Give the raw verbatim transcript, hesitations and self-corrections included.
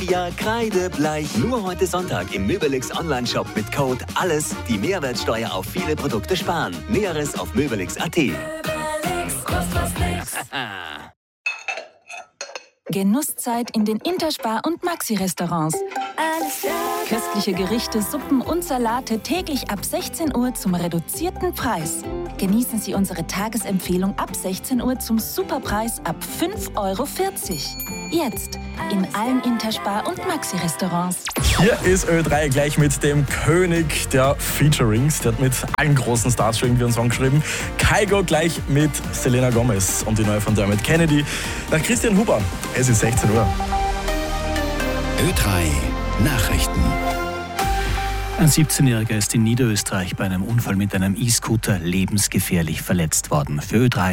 Ja, kreidebleich. Nur heute Sonntag im Möbelix Online-Shop mit Code ALLES die Mehrwertsteuer auf viele Produkte sparen. Näheres auf möbelix punkt at. Möbelix, kostet was nix. Genusszeit in den Interspar- und Maxi-Restaurants. Köstliche Gerichte, Suppen und Salate täglich ab sechzehn Uhr zum reduzierten Preis. Genießen Sie unsere Tagesempfehlung ab sechzehn Uhr zum Superpreis ab fünf Euro vierzig. Jetzt in allen Interspar- und Maxi-Restaurants. Hier ist Ö drei gleich mit dem König der Featurings. Der hat mit allen großen Stars schon irgendwie einen Song geschrieben. Kygo gleich mit Selena Gomez und die neue von Dermot Kennedy. Nach Christian Huber. Es ist sechzehn Uhr. Ö drei Nachrichten. Ein siebzehnjähriger ist in Niederösterreich bei einem Unfall mit einem E-Scooter lebensgefährlich verletzt worden. Für Ö drei